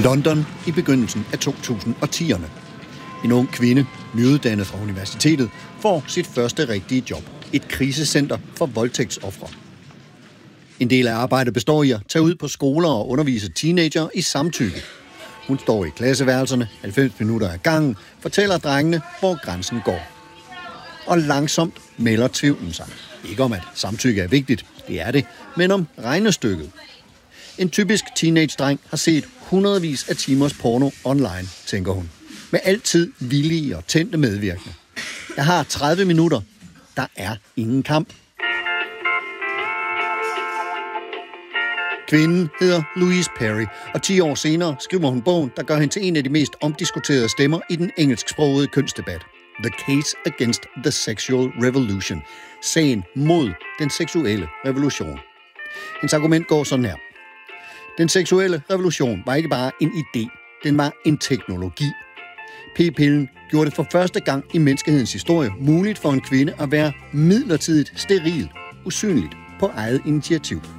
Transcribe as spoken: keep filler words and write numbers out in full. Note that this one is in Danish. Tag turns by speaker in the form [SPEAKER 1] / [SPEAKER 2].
[SPEAKER 1] London i begyndelsen af to tusind og tierne. En ung kvinde, nyuddannet fra universitetet, får sit første rigtige job. Et krisecenter for voldtægtsofre. En del af arbejdet består i at tage ud på skoler og undervise teenager i samtykke. Hun står i klasseværelserne, halvfems minutter ad gangen, fortæller drengene, hvor grænsen går. Og langsomt melder tvivlen sig. Ikke om, at samtykke er vigtigt, det er det, men om regnestykket. En typisk teenage-dreng har set hundredvis af timers porno online, tænker hun. Med altid villige og tændte medvirkende. Jeg har tredive minutter. Der er ingen kamp. Kvinden hedder Louise Perry, og ti år senere skriver hun bogen, der gør hende til en af de mest omdiskuterede stemmer i den engelsksprogede kønsdebat. The Case Against the Sexual Revolution. Sagen mod den seksuelle revolution. Hendes argument går sådan her. Den seksuelle revolution var ikke bare en idé, den var en teknologi. P-pillen gjorde det for første gang i menneskehedens historie muligt for en kvinde at være midlertidigt steril, usynligt, på eget initiativ.